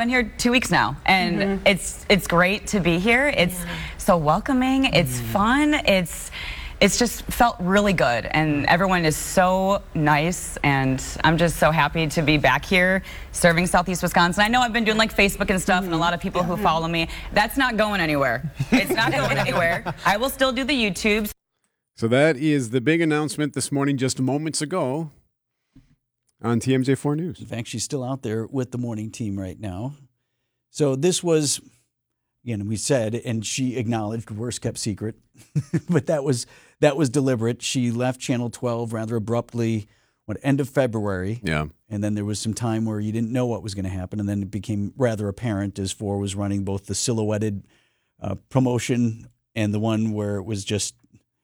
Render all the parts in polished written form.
been here 2 weeks now, and it's great to be here. It's so welcoming. It's fun. It's just felt really good, and everyone is so nice, and I'm just so happy to be back here serving Southeast Wisconsin. I know I've been doing like Facebook and stuff, and a lot of people who follow me. That's not going anywhere. It's not going anywhere. I will still do the YouTubes. So that is the big announcement this morning, just moments ago, on TMJ4 News. In fact, she's still out there with the morning team right now. So this was, again, we said, and she acknowledged, worst kept secret, but that was deliberate. She left Channel 12 rather abruptly, end of February. Yeah. And then there was some time where you didn't know what was going to happen, and then it became rather apparent as 4 was running both the silhouetted promotion and the one where it was just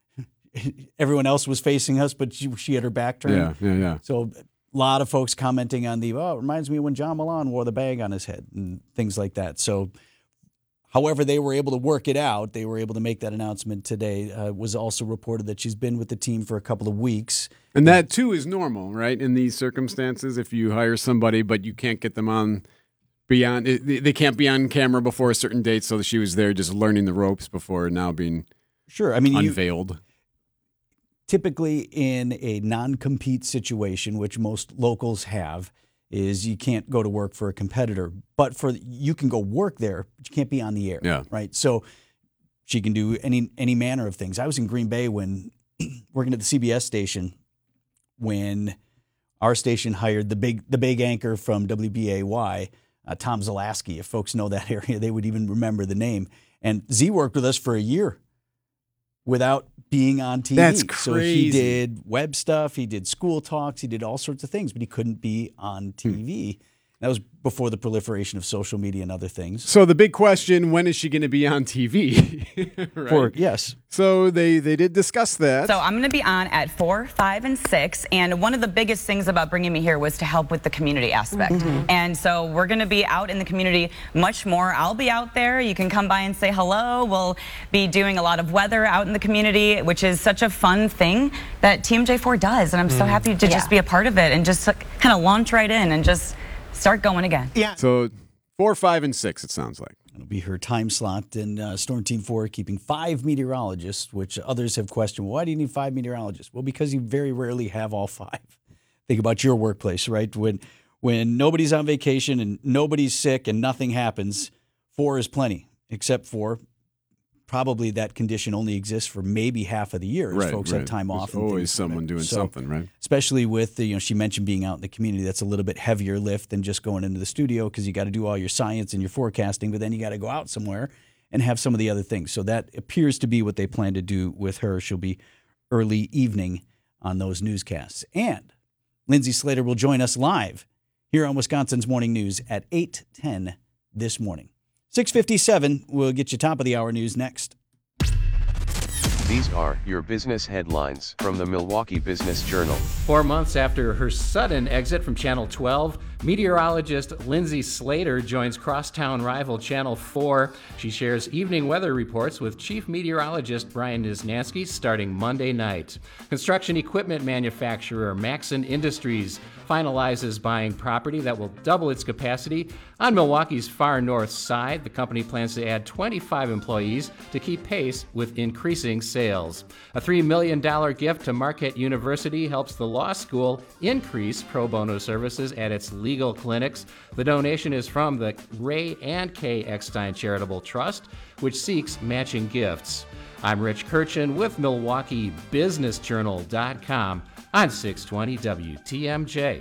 everyone else was facing us, but she had her back turned. Yeah. So a lot of folks commenting on it reminds me of when John Milan wore the bag on his head and things like that. So however they were able to work it out, they were able to make that announcement today. It was also reported that she's been with the team for a couple of weeks. And that, too, is normal, right, in these circumstances. If you hire somebody but you can't get them on they can't be on camera before a certain date, so she was there just learning the ropes before now being unveiled. Typically in a non-compete situation, which most locals have, is you can't go to work for a competitor. But you can go work there, but you can't be on the air. Yeah. Right? So she can do any manner of things. I was in Green Bay when working at the CBS station when our station hired the big anchor from WBAY, Tom Zalaski. If folks know that area, they would even remember the name. And Z worked with us for a year without being on TV. That's crazy. So he did web stuff, he did school talks, he did all sorts of things, but he couldn't be on TV. That was before the proliferation of social media and other things. So the big question, when is she going to be on TV? Right? Yes. So they did discuss that. So I'm going to be on at 4, 5, and 6. And one of the biggest things about bringing me here was to help with the community aspect. And so we're going to be out in the community much more. I'll be out there. You can come by and say hello. We'll be doing a lot of weather out in the community, which is such a fun thing that TMJ4 does. And I'm so happy to just be a part of it and just kind of launch right in and just start going again. Yeah. So 4, 5, and 6, it sounds like. It'll be her time slot. And Storm Team 4 keeping 5 meteorologists, which others have questioned. Why do you need 5 meteorologists? Well, because you very rarely have all 5. Think about your workplace, right? When nobody's on vacation and nobody's sick and nothing happens, 4 is plenty, except for probably that condition only exists for maybe half of the year as folks have time off. There's always someone doing something, right? Especially with, she mentioned being out in the community. That's a little bit heavier lift than just going into the studio because you got to do all your science and your forecasting, but then you got to go out somewhere and have some of the other things. So that appears to be what they plan to do with her. She'll be early evening on those newscasts. And Lindsay Slater will join us live here on Wisconsin's Morning News at 8:10 this morning. 6:57, we'll get you top of the hour news next. These are your business headlines from the Milwaukee Business Journal. 4 months after her sudden exit from Channel 12, meteorologist Lindsay Slater joins crosstown rival Channel 4. She shares evening weather reports with Chief Meteorologist Brian Niznansky starting Monday night. Construction equipment manufacturer Maxon Industries finalizes buying property that will double its capacity on Milwaukee's far north side. The company plans to add 25 employees to keep pace with increasing sales. A $3 million gift to Marquette University helps the law school increase pro bono services at its legal clinics. The donation is from the Ray and Kay Eckstein Charitable Trust, which seeks matching gifts. I'm Rich Kirchen with MilwaukeeBusinessJournal.com on 620 WTMJ.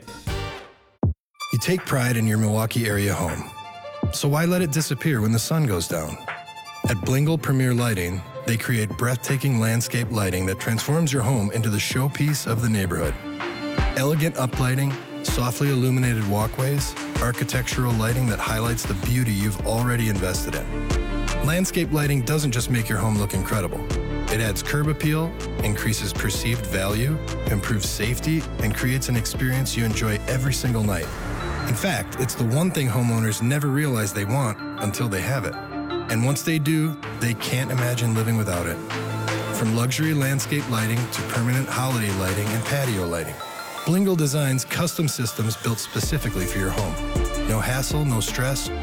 You take pride in your Milwaukee area home, so why let it disappear when the sun goes down? At Blingle Premier Lighting, they create breathtaking landscape lighting that transforms your home into the showpiece of the neighborhood. Elegant uplighting, softly illuminated walkways, architectural lighting that highlights the beauty you've already invested in. Landscape lighting doesn't just make your home look incredible. It adds curb appeal, increases perceived value, improves safety, and creates an experience you enjoy every single night. In fact, it's the one thing homeowners never realize they want until they have it. And once they do, they can't imagine living without it. From luxury landscape lighting to permanent holiday lighting and patio lighting, Blingle designs custom systems built specifically for your home. No hassle, no stress,